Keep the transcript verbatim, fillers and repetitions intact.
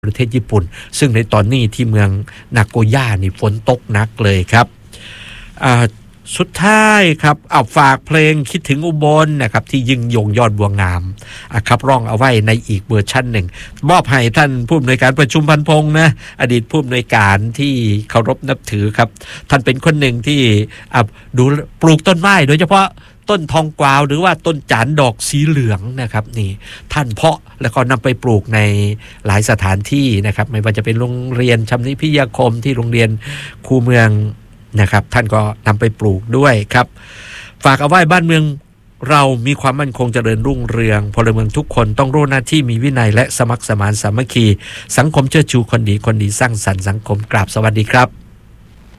ประเทศญี่ปุ่นซึ่งในตอนนี้ที่เมืองนาโกย่านี่ฝนตกหนักเลยครับสุดท้ายครับเอาฝากเพลงคิดถึงอุบลนะครับที่ยิ่งยงยอดบัวงามครับร้องเอาไว้ในอีกเวอร์ชันหนึ่งมอบให้ท่านผู้อำนวยการประชุมพันพงษ์นะอดีตผู้อำนวยการที่เคารพนับถือครับท่านเป็นคนหนึ่งที่ดูปลูกต้นไม้โดยเฉพาะต้นทองกวาวหรือว่าต้นจานดอกสีเหลืองนะครับนี่ท่านเพาะแล้วก็นำไปปลูกในหลายสถานที่นะครับไม่ว่าจะเป็นโรงเรียนชำนิพิทยาคมที่โรงเรียนคูเมืองนะครับท่านก็นำไปปลูกด้วยครับฝากเอาไว้บ้านเมืองเรามีความมั่นคงเจริญรุ่งเรืองพลเมืองทุกคนต้องรู้หน้าที่มีวินัยและสมัครสมานสามัคคีสังคมเชิดชูคนดีคนดีสร้างสรรค์สังคมกราบสวัสดีครับ